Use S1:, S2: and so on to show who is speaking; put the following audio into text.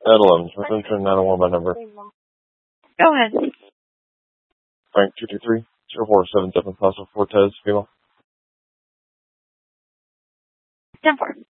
S1: At 11. Return train 901 by number.
S2: Go ahead.
S1: Frank 223-0477 Paso Cortez, female.
S2: 10-4.